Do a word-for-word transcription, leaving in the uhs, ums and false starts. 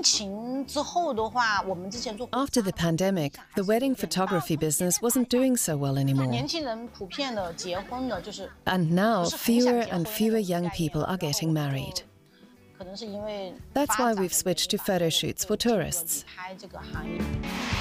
After the pandemic, the wedding photography business wasn't doing so well anymore. And now, fewer and fewer young people are getting married. That's why we've switched to photo shoots for tourists.